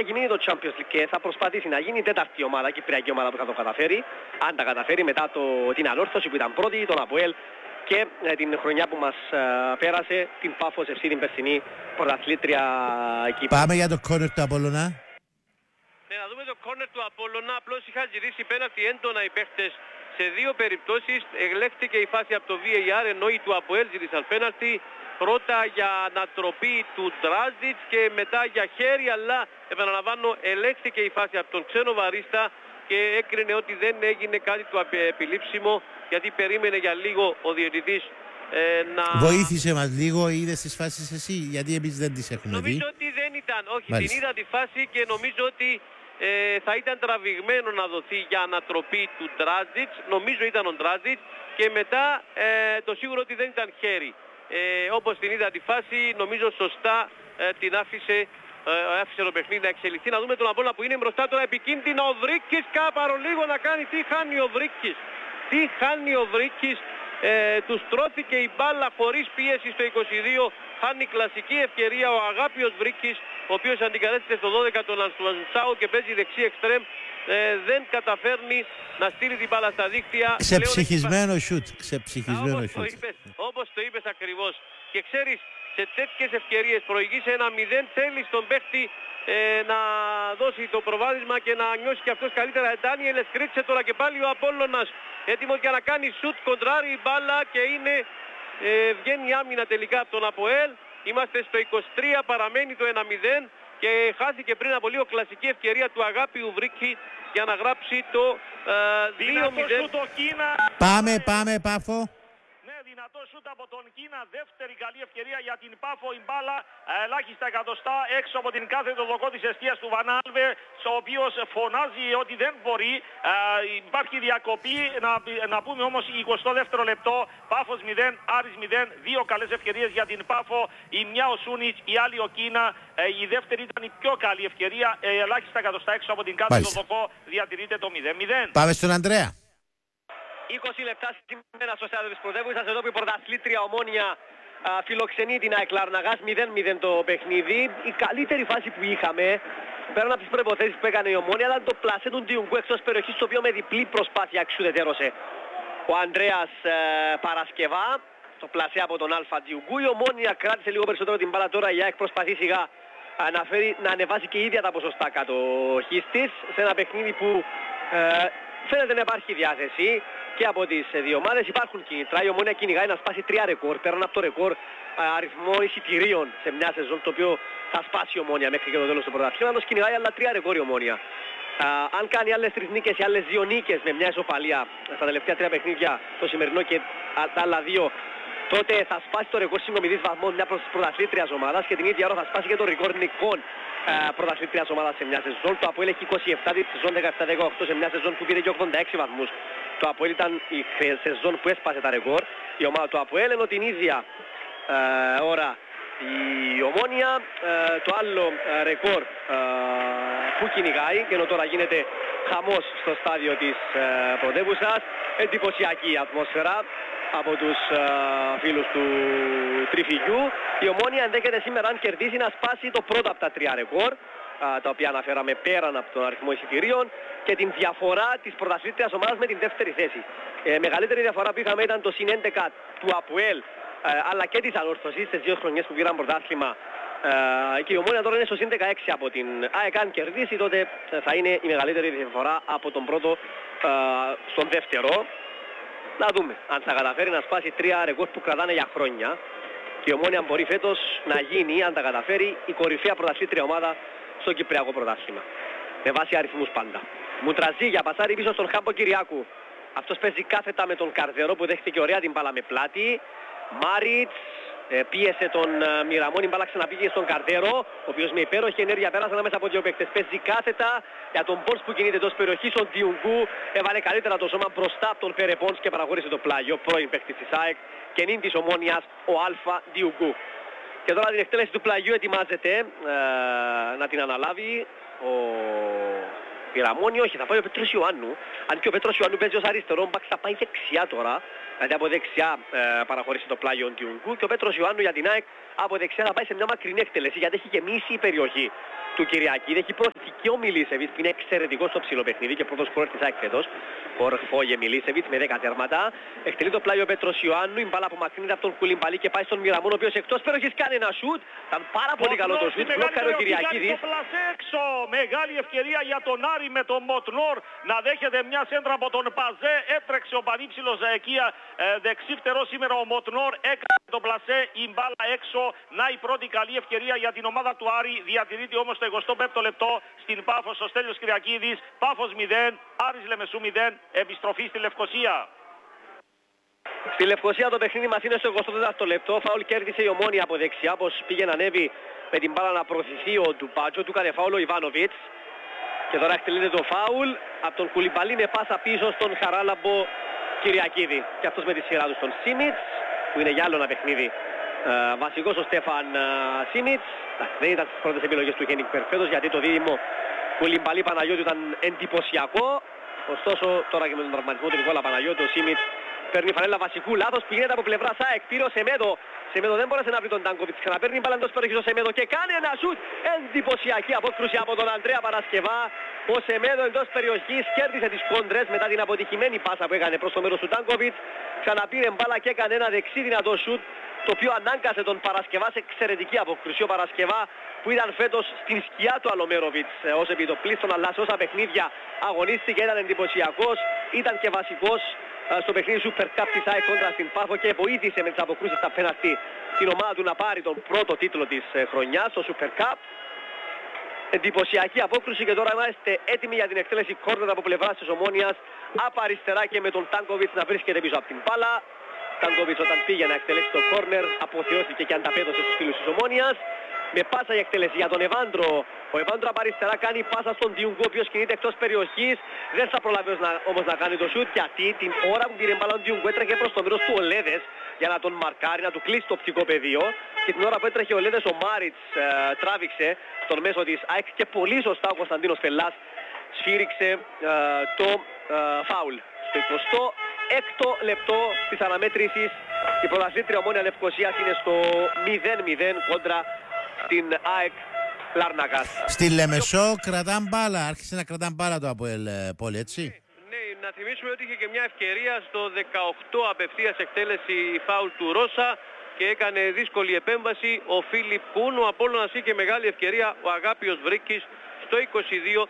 Κυριακή μείνει το Champions League και θα προσπαθήσει να γίνει η τέταρτη ομάδα, κυπριακή ομάδα που θα το καταφέρει. Αν τα καταφέρει μετά την ανόρθωση που ήταν πρώτη, τον ΑΠΟΕΛ και την χρονιά που μας πέρασε, την Πάφος FC, την περσινή πρωταθλήτρια εκεί. Πάμε για το κόρνερ του Απόλλωνα. Ναι, να δούμε το κόρνερ του Απόλλωνα. Απλώς είχαν ζητήσει πέναλτι έντονα οι παίχτες σε δύο περιπτώσεις. Ελέγχθηκε η φάση από το VAR, ενώ οι του Αποέλ ζήτησαν πέναλτι. Πρώτα για ανατροπή του Ντράζιτς και μετά για χέρι, αλλά επαναλαμβάνω ελέγχθηκε η φάση από τον ξένο βαρίστα και έκρινε ότι δεν έγινε κάτι το επιλήψιμο, γιατί περίμενε για λίγο ο διαιτητής να... Βοήθησε μας λίγο, είδες τις φάσεις εσύ, γιατί εμείς δεν τις έχουμε δει. Νομίζω ότι δεν ήταν, όχι, Μάλιστα. την είδα τη φάση και νομίζω ότι θα ήταν τραβηγμένο να δοθεί για ανατροπή του Ντράζιτς, νομίζω ήταν ο Ντράζιτς, και μετά το σίγουρο ότι δεν ήταν χέρι. Όπως την είδα τη φάση, νομίζω σωστά την άφησε το παιχνίδι να εξελιχθεί. Να δούμε τον Απόλλωνα που είναι μπροστά τώρα, επικίνδυνο ο Βρίκης, κάπαρο λίγο να κάνει, τι χάνει ο Βρίκης. Τι χάνει ο Βρίκης, του στρώθηκε η μπάλα χωρίς πίεση στο 22, χάνει κλασική ευκαιρία ο Αγάπιος Βρίκης, ο οποίος αντικατέστησε στο 12 τον Ανσουανσάου και παίζει δεξί εξτρέμ. Δεν καταφέρνει να στείλει την μπάλα στα δίκτυα. Ξεψυχισμένο σουτ, ξεψυχισμένο σουτ. Όπως το είπες ακριβώς. Και ξέρεις, σε τέτοιες ευκαιρίες προηγείς 1-0, θέλει στον παίχτη να δώσει το προβάδισμα και να νιώσει και αυτός καλύτερα. Ντάνιελ σκρίτσε τώρα και πάλι ο Απόλλωνας έτοιμος για να κάνει σουτ, κοντράρει η μπάλα και είναι, βγαίνει άμυνα τελικά από τον Αποέλ. Είμαστε στο 23, παραμένει το 1-0 και χάθηκε πριν από λίγο κλασική ευκαιρία του Αγάπιου Βρίκη για να γράψει το 2-0. Πάμε Πάφο. Δυνατό σούτ από τον Κίνα, δεύτερη καλή ευκαιρία για την Πάφο. Η μπάλα ελάχιστα εκατοστά έξω από την κάθε το δοκό της εστίας του Βανάλβε, ο οποίος φωνάζει ότι δεν μπορεί. Υπάρχει διακοπή, να πούμε όμως 22ο λεπτό, Πάφος 0, Άρης 0, δύο καλές ευκαιρίες για την Πάφο, η μια ο Σούνιτς, η άλλη ο Κίνα. Η δεύτερη ήταν η πιο καλή ευκαιρία, ελάχιστα εκατοστά έξω από την κάθε το δοκό, διατηρείται το 0-0. Πάμε στον Ανδρέα. 20 λεπτά σήμερα στο στάδιο της πρωτεύουσας, εδώ που η πρωταθλήτρια Ομόνια φιλοξενεί την ΑΕΚ Λαρναγάς, 0-0 το παιχνίδι. Η καλύτερη φάση που είχαμε, πέραν από τις προϋποθέσεις που έκανε η Ομόνια, ήταν το πλασέ του Ντιουγκού εκτός περιοχής, το οποίο με διπλή προσπάθεια εξουδετερώσε ο Ανδρέας Παρασκευά. Το πλασέ από τον Αλφα Ντιουγκού. Η Ομόνια κράτησε λίγο περισσότερο την μπάλα, τώρα η ΑΕΚ προσπαθεί σιγά να ανεβάσει και η ίδια τα ποσοστά κατοχής της, σε ένα παιχνίδι που φαίνεται να υπάρχει διάθεση και από τις δύο ομάδες. Υπάρχουν κίνητρα. Η Ομόνια κυνηγάει να σπάσει 3 ρεκόρ, πέραν από το ρεκόρ αριθμό εισιτηρίων σε μια σεζόν, το οποίο θα σπάσει η Ομόνια μέχρι και το τέλος του πρωταθλήματος. Κυνηγάει άλλα 3 ρεκόρ η Ομόνια. Αν κάνει άλλες 3 νίκες ή άλλες 2 νίκες με μια ισοπαλία στα τελευταία 3 παιχνίδια, το σημερινό και τα άλλα 2, τότε θα σπάσει το ρεκόρ συγκομιδής βαθμών μια πρωταθλήτριας ομάδας και την ίδια ώρα θα σπάσει και το ρεκόρ νικών πρωταθλήτριας ομάδας σε μια σεζόν. Το Αποέλ έχει 27 τη σεζόν 17-18 σε μια σεζόν που πήρε και 86 βαθμούς. Το Αποέλ ήταν η σεζόν που έσπασε τα ρεκόρ η ομάδα του Αποέλ, ενώ την ίδια ώρα η Ομόνια το άλλο ρεκόρ που κυνηγάει, και ενώ τώρα γίνεται χαμός στο στάδιο της πρωτεύουσας. Εντυπωσιακή ατμόσφαιρα από τους φίλους του Τριφυγιού. Η Ομόνια ενδέχεται σήμερα, αν κερδίσει, να σπάσει το πρώτο από τα 3 ρεκόρ, τα οποία αναφέραμε πέραν από τον αριθμό εισιτηρίων, και την διαφορά της πρωταθλήτριας ομάδας με την δεύτερη θέση. Μεγαλύτερη διαφορά που είχαμε ήταν το συν 11 του Αποέλ, αλλά και της Ανόρθωσης στις 2 χρονιές που πήραν πρωτάθλημα, και η Ομόνια τώρα είναι στο συν 16 από την ΑΕΚ. Αν κερδίσει, τότε θα είναι η μεγαλύτερη διαφορά από τον πρώτο στον δεύτερο. Να δούμε αν θα καταφέρει να σπάσει 3 ρεκόρ που κρατάνε για χρόνια. Και η Ομόνια μπορεί φέτος να γίνει, αν τα καταφέρει, η κορυφαία πρωταθλήτρια ομάδα στο Κυπριακό πρωτάθλημα. Με βάση αριθμούς πάντα. Μουτραζί για πασάρι πίσω στον Χάμπο Κυριάκου. Αυτός παίζει κάθετα με τον Καρδερό που δέχτηκε ωραία την μπάλα με πλάτη. Μάριτς πίεσε τον Μιραμόν, η μπάλα ξαναπήγε στον Καρδέρο, ο οποίος με υπέροχη ενέργεια πέρασε ανάμεσα από 2 παίκτες. Παίζει κάθετα για τον Πόνς που κινείται εντός περιοχής. Ο Ντιουγκού έβαλε καλύτερα το σώμα μπροστά από τον Φερε Πόνς και παραχώρησε το πλάγιο. Πρώην παίκτης της ΑΕΚ και νυν της Ομόνιας ο Αλφα Ντιουγκού. Και τώρα την εκτέλεση του πλαγιού ετοιμάζεται να την αναλάβει ο Πυραμόνι. Όχι, θα πάει ο Πέτρος Ιωάννου. Αν και ο Πέτρος Ιωάννου παίζει ως αριστερό μπακ, θα πάει δεξιά τώρα. Δηλαδή από δεξιά παραχωρήσει το πλάγιο του Ιουνγκού. Και ο Πέτρος Ιωάννου για την ΑΕΚ από δεξιά θα πάει σε μια μακρινή εκτέλεση, γιατί έχει γεμίσει η περιοχή του Κυριακή. Έχει πρόθεση και ο Μιλίσεβιτς που είναι εξαιρετικός στο ψηλό παιχνίδι και πρώτος σκορέρ της ΑΕΚ φέτος. Κορφόγε Μιλίσεβιτς με 10 τέρματα. Εκτελεί το πλάι ο Πέτρος Ιωάννου, η μπάλα απομακρύνεται από τον Κουλιμπαλί και πάει στον Μιραμόν, ο οποίος εκτός περιοχής κάνει ένα σουτ. Ήταν πάρα πολύ καλό το σουτ, μπλόκαρε ο Κυριακίδης. Μεγάλη ευκαιρία για τον Άρη με τον Μοτνόρ να δέχεται μια σέντρα από τον Παζέ. Έτρεξε ο πανύψηλος εκεί δεξίφτερο σήμερα ο Μοτνόρ, έκανε τον πλασέ, η μπάλα έξω. Να η πρώτη καλή ευκαιρία για την ομάδα του Άρη. Διατηρείται όμως το 25ο λεπτό στην Πάφος ο Στέλιος Κυριακίδης. Πάφος 0, Άρης Λεμεσού 0, επιστροφή στη Λευκοσία. Στη Λευκοσία το παιχνίδι μας είναι στο 24ο λεπτό. Φάουλ κέρδισε η Ομόνια από δεξιά, πως πήγε να ανέβει με την μπάλα να προωθηθεί ο Ντουμπάτζο. Του έκανε φάουλ ο Ιβάνοβιτς. Και τώρα εκτελείται το φάουλ από τον Κουλιμπαλί με πάσα πίσω στον Χαράλαμπο Κυριακίδη. Και αυτός με τη σειρά του στον Σίμιτς, που είναι για άλλο ένα παιχνίδι. Βασικός ο Στέφαν Σίμιτς. Δεν ήταν στις πρώτες επιλογές του Χένικ Περφέτος, γιατί το δίδυμο Κουλιμπαλί Παναγιώτη ήταν εντυπωσιακό. Ωστόσο τώρα και με τον τραυματισμό του Νικόλα Παναγιώτη, ο Σίμιτς παίρνει φανέλα βασικού, λάθος που γίνεται από πλευρά ΣΑΕΚ. Πήρε ο Σεμέδο. Σεμέδο δεν μπόρεσε να βρει τον Τάνκοβιτς. Ξαναπαίρνει μπάλα εντός περιοχής ο Σεμέδο και κάνει ένα σουτ. Εντυπωσιακή απόκρουση από τον Ανδρέα Παρασκευά. Ο Σεμέδο εντός περιοχής κέρδισε τις κόντρες μετά την αποτυχημένη πάσα που έκανε προς το μέρος του Τάνκοβιτς. Ξαναπήρε μπάλα και έκανε ένα δεξί δυνατό σουτ, το οποίο ανάγκασε τον Παρασκευά σε εξαιρετική απόκρουση. Ο Παρασκευά που ήταν φέτος στην σκιά του Αλομέροβιτς ως επιτοπλίστων, αλλά σε όσα παιχνίδια αγωνίστηκε ήταν εντυπωσιακός, ήταν και βασικός στο παιχνίδι Super Cup της ΑΕΚ κόντρα στην Πάφο και βοήθησε με τις αποκρούσεις στα πέναλτι την ομάδα του να πάρει τον πρώτο τίτλο της χρονιάς στο Super Cup. Εντυπωσιακή απόκρουση και τώρα είμαστε έτοιμοι για την εκτέλεση κόρνερ από πλευράς της Ομόνιας από αριστερά και με τον Τάνκοβιτς να βρίσκεται πίσω από την μπάλα. Τάνκοβιτς όταν πήγε να εκτελέσει το κόρνερ αποθεώθηκε και ανταπέδωσε στους φίλους της Ομόνιας. Με πάσα η εκτέλεση για τον Εβάντρο. Ο Εβάντρο από αριστερά κάνει πάσα στον Διούγκο, ο οποίος κινείται εκτός περιοχής. Δεν θα προλάβει όμως να κάνει το σουτ, γιατί την ώρα που πήρε μπάλα ο Διούγκο έτρεχε προς το μέρος του Ολέδες για να τον μαρκάρει, να του κλείσει το οπτικό πεδίο. Και την ώρα που έτρεχε ο Ολέδες, ο Μάριτς τράβηξε στον μέσο της ΑΕΚ και πολύ σωστά ο Κωνσταντίνος Πελάς σφύριξε το φάουλ. Στο 26ο λεπτό της αναμέτρησης η πρωταθλήτρια Ομόνια Λευκοσίας είναι στο 0-0 κόντρα στην ΑΕΚ Λάρνακας. Στη Λεμεσό κρατάν μπάλα, άρχισε να κρατάν μπάλα το ΑΠΟΕΛ, Πόλη, έτσι. Ναι, να θυμίσουμε ότι είχε και μια ευκαιρία στο 18 απευθείας εκτέλεση φάουλ του Ρώσα και έκανε δύσκολη επέμβαση ο Φίλιπ Κούν. Ο Απόλλωνας είχε μεγάλη ευκαιρία, ο Αγάπιος Βρίκης στο 22.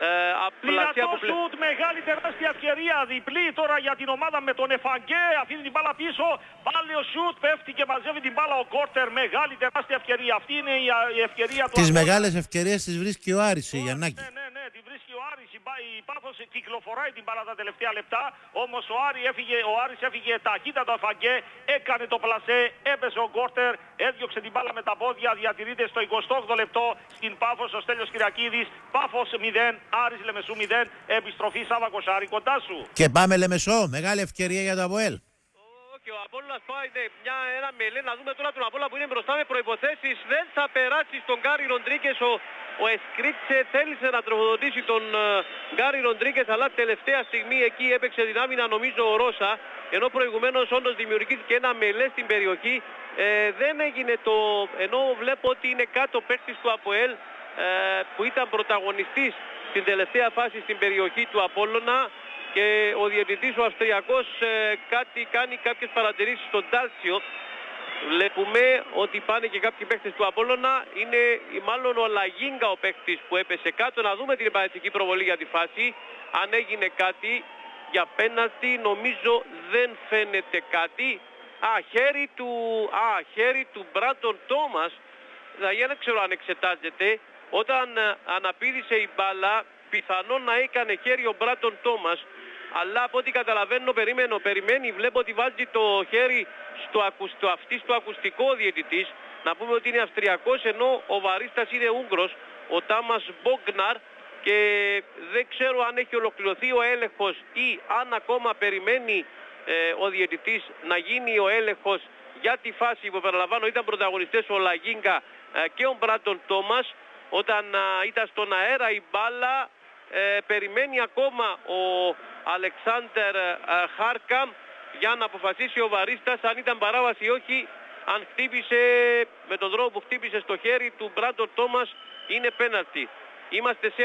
Πλατό σουτ, μεγάλη τεράστια ευκαιρία, διπλή τώρα για την ομάδα με τον Εφαγκέ, αφήνει την μπάλα πίσω, πάλι ο σουτ, πέφτει και μαζεύει την μπάλα ο Κόρτερ, μεγάλη τεράστια ευκαιρία, αυτή είναι η ευκαιρία του. Τις μεγάλες ευκαιρίες τις βρίσκει ο Άρης, η Γιαννάκη. Ναι, τη βρίσκει ο Άρης, η Πάφος κυκλοφοράει την μπάλα τα τελευταία λεπτά, όμως ο Άρης έφυγε ταχύτατα το Εφαγκέ, έκανε το πλασέ, έπεσε ο Κόρτερ, έδιωξε την μπάλα με τα πόδια, διατηρείται στο 28ο λεπτό στην Πάφος ο Στέλιος Κυριακίδης, Πάφος 0. Άρης Λεμεσού 0, επιστροφή Σάβα Κοσάρη κοντά σου. Και πάμε Λεμεσό, μεγάλη ευκαιρία για το ΑΠΟΕΛ. Όχι, ο Απόλλωνας πάει ένα μελέ, να δούμε τώρα τον Απόλλωνα που είναι μπροστά με προϋποθέσεις. Δεν θα περάσει στον Γκάρι Ροντρίκες, ο Εσκρίτσε θέλησε να τροφοδοτήσει τον Γκάρι Ροντρίκες, αλλά τελευταία στιγμή εκεί έπαιξε την άμυνα νομίζω ο Ρώσα, ενώ προηγουμένως όντως δημιουργήθηκε ένα μελέ στην περιοχή. Δεν έγινε ενώ βλέπω ότι είναι κάτω παίκτης του ΑΠΟΕΛ που ήταν πρωταγωνιστής στην τελευταία φάση στην περιοχή του Απόλλωνα και ο διαιτητής ο Αυστριακός κάνει κάποιες παρατηρήσεις στον Τάλσιο. Βλέπουμε ότι πάνε και κάποιοι παίκτες του Απόλλωνα, είναι μάλλον ο Λαγίνγκα ο παίκτης που έπεσε κάτω. Να δούμε την επαναληπτική προβολή για τη φάση, αν έγινε κάτι για πέναλτι. Νομίζω δεν φαίνεται κάτι. Χέρι του Μπράντον Τόμας, δηλαδή δεν ξέρω αν εξετάζεται. Όταν αναπήδησε η μπάλα, πιθανόν να έκανε χέρι ο Μπράντον Τόμας, αλλά από ό,τι καταλαβαίνω περιμένει, βλέπω ότι βάζει το χέρι στο ακουστικό ο διαιτητής. Να πούμε ότι είναι Αυστριακός, ενώ ο βαρίστας είναι Ούγγρος, ο Τάμας Μπόγκναρ, και δεν ξέρω αν έχει ολοκληρωθεί ο έλεγχος ή αν ακόμα περιμένει ο διαιτητής να γίνει ο έλεγχος για τη φάση που παραλαμβάνω ήταν πρωταγωνιστές ο Λαγίνγκα και ο Μπράντον Τόμας. Όταν ήταν στον αέρα η μπάλα, περιμένει ακόμα ο Αλεξάντερ Χάρκαμ για να αποφασίσει ο βαρίστας αν ήταν παράβαση ή όχι. Αν χτύπησε με τον τρόπο που χτύπησε στο χέρι του Μπράντον Τόμας, είναι πέναλτι. Είμαστε σε